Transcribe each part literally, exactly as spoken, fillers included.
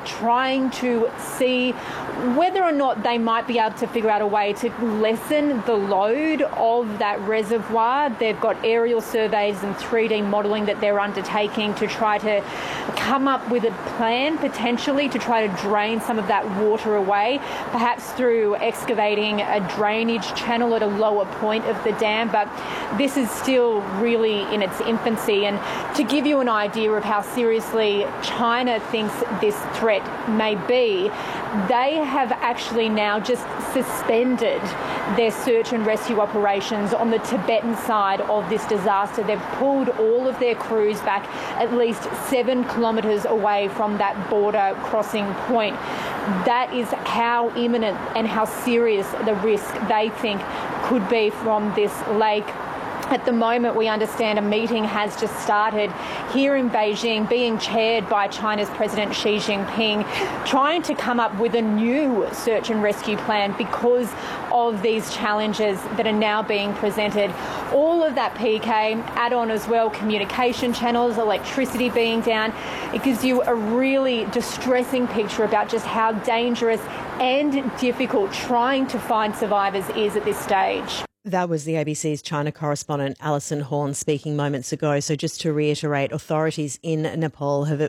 trying to see whether or not they might be able to figure out a way to lessen the load of that reservoir. They've got aerial surveys and three D modelling that they're undertaking to try to come up with a plan potentially to try to drain some of that water away, perhaps through excavating a drainage channel at a lower point of the dam. But this is still really in its infancy. And to give you an idea of how seriously China thinks this threat may be, they have actually now just suspended their search and rescue operations on the Tibetan side of this disaster. They've pulled all of their crews back at least seven kilometres away from that border crossing point. That is how imminent and how serious the risk they think could be from this lake. At the moment, we understand a meeting has just started here in Beijing, being chaired by China's President Xi Jinping, trying to come up with a new search and rescue plan because of these challenges that are now being presented. All of that P K, add on as well communication channels, electricity being down. It gives you a really distressing picture about just how dangerous and difficult trying to find survivors is at this stage. That was the A B C's China correspondent Alison Horn speaking moments ago. So just to reiterate, authorities in Nepal have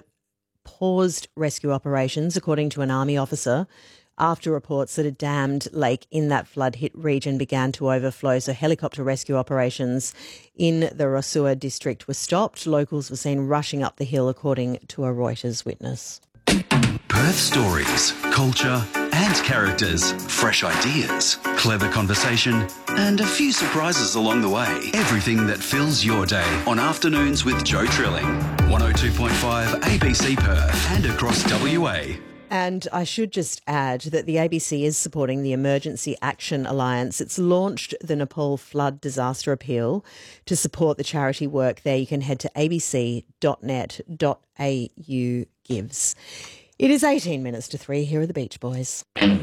paused rescue operations, according to an army officer, after reports that a dammed lake in that flood-hit region began to overflow. So helicopter rescue operations in the Rosua district were stopped. Locals were seen rushing up the hill, according to a Reuters witness. Perth stories, culture and characters, fresh ideas, clever conversation and a few surprises along the way. Everything that fills your day on Afternoons with Joe Trilling. one oh two point five A B C Perth and across W A. And I should just add that the A B C is supporting the Emergency Action Alliance. It's launched the Nepal Flood Disaster Appeal to support the charity work there. You can head to a b c dot net dot a u gives. It is eighteen minutes to three. Here are the Beach Boys.